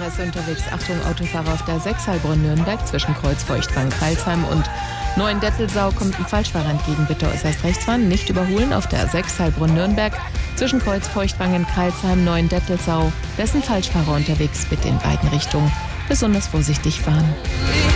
Radfahrer ist unterwegs. Achtung, Autofahrer auf der 6 Heilbronn-Nürnberg zwischen Kreuz Feuchtwangen-Kreilsheim und Neuendettelsau kommt ein Falschfahrer entgegen. Bitte äußerst rechts fahren, nicht überholen auf der 6 Heilbronn-Nürnberg zwischen Kreuz Feuchtwangen-Kreilsheim, Neuendettelsau. Dessen Falschfahrer unterwegs, bitte in beiden Richtungen besonders vorsichtig fahren.